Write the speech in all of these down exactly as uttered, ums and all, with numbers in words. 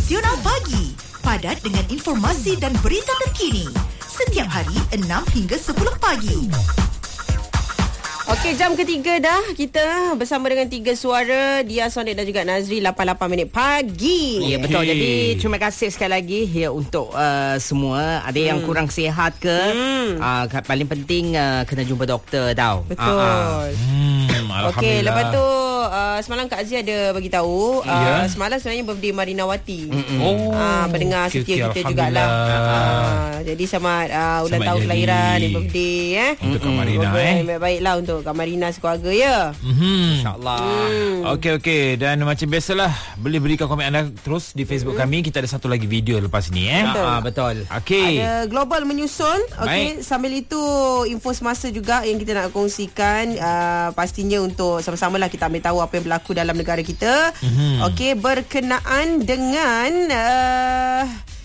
Nasional Pagi, padat dengan informasi dan berita terkini. Setiap hari enam hingga sepuluh pagi. Okey, jam ketiga dah kita bersama dengan tiga suara, Dia, Sonik dan juga Nazri, lapan lapan minit pagi. Ya, betul. Jadi terima kasih sekali lagi ya untuk uh, semua. Ada yang hmm. kurang sihat ke, hmm. uh, paling penting uh, kena jumpa doktor tau. Betul. Uh-huh. Hmm, Okey, lepas tu uh, semalam Kak Aziz ada bagi tahu uh, yeah. semalam sebenarnya birthday Marinawati. Oh, uh, pendengar okay, setia okay, kita jugalah. Uh, jadi selamat uh, ulang tahun kelahiran dan birthday eh. Untuk Kak Marina eh. Baik-baiklah untuk Kak Marina sekeluarga ya. Mm-hmm. InsyaAllah. Hmm. Okey okey, dan macam biasalah boleh berikan komen anda terus di Facebook mm-hmm. kami. Kita ada satu lagi video lepas ni eh. Betul. Ah, betul. Okey. Ada global menyusun. Okey, sambil itu info semasa juga yang kita nak kongsikan, uh, pastinya untuk sama-samalah kita ambil tahu apa yang berlaku dalam negara kita. Mm-hmm. Okey, berkenaan dengan uh,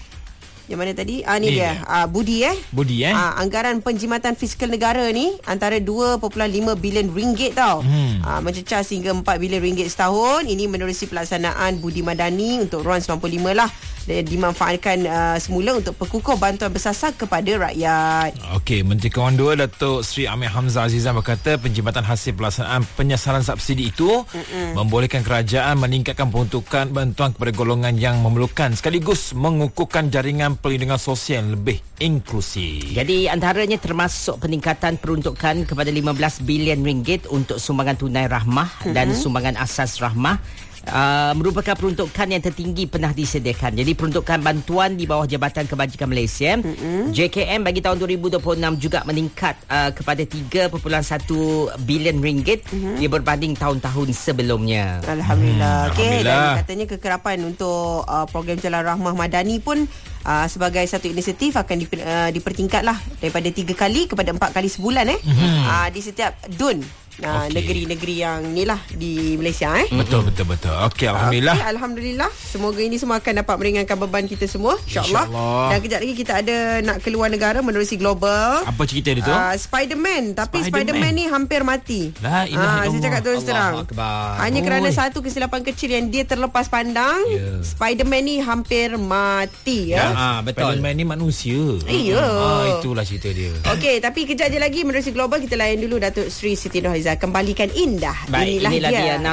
yang mana tadi? Ah ni, ni dia. Ah Budi eh. Budi eh. Ah anggaran penjimatan fiskal negara ni antara dua perpuluhan lima bilion ringgit tau. Hmm. Ah mencecah sehingga empat bilion ringgit setahun. Ini menerusi pelaksanaan Budi Madani untuk R sembilan puluh lima lah. Dan dimanfaatkan uh, semula untuk perkukuh bantuan bersasar kepada rakyat. Okey, Menteri Kewangan dua Datuk Seri Amir Hamzah Azizan berkata penjimatan hasil pelaksanaan penyasaran subsidi itu Mm-mm. membolehkan kerajaan meningkatkan peruntukan bantuan kepada golongan yang memerlukan sekaligus mengukuhkan jaringan perlindungan sosial yang lebih inklusif. Jadi antaranya termasuk peningkatan peruntukan kepada lima belas bilion ringgit untuk sumbangan tunai rahmah mm-hmm. dan sumbangan asas rahmah. Uh, merupakan peruntukan yang tertinggi pernah disediakan. Jadi peruntukan bantuan di bawah Jabatan Kebajikan Malaysia mm-hmm. J K M bagi tahun dua ribu dua puluh enam juga meningkat uh, kepada tiga perpuluhan satu bilion ringgit mm-hmm. ia berbanding tahun-tahun sebelumnya. Alhamdulillah. Hmm, Okey, Alhamdulillah. dan katanya kekerapan untuk uh, program Jalan Rahmah Madani pun uh, sebagai satu inisiatif akan di, uh, dipertingkatlah daripada tiga kali kepada empat kali sebulan eh mm-hmm. uh, di setiap D U N. Nah, okay. negeri-negeri yang ni lah di Malaysia eh. Betul betul betul. Okey, alhamdulillah. Okay, alhamdulillah. Semoga ini semua akan dapat meringankan beban kita semua, insya-Allah. Insya Dan kejap lagi kita ada nak keluar negara menerusi global. Apa cerita dia tu? Uh, Spiderman, tapi Spiderman. Spiderman ni hampir mati. La ilaha illallah. Saya cakap terus terang. Hanya Oi. kerana satu kesilapan kecil yang dia terlepas pandang, yeah. Spiderman ni hampir mati ya. ya ah, betul. Spiderman ni manusia. Iya. Ah, itulah cerita dia. Okey, tapi kejap je lagi menerusi global kita layan dulu Datuk Seri Siti Nurhaliza. Kembalikan indah. Baik, inilah, inilah dia. dia